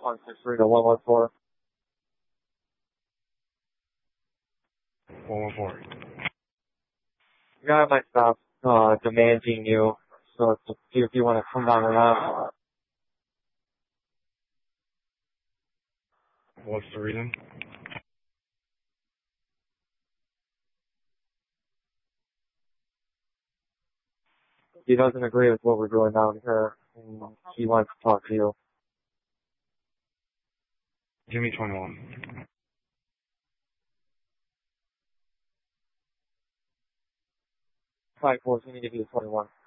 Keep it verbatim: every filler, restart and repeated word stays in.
one six three to one one four. one one four. The guy might stop uh, demanding you, so it's up to you if you want to come down or not. What's the reason? He doesn't agree with what we're doing down here, and he wants to talk to you. Give me twenty-one. Five four, so you need to be twenty-one.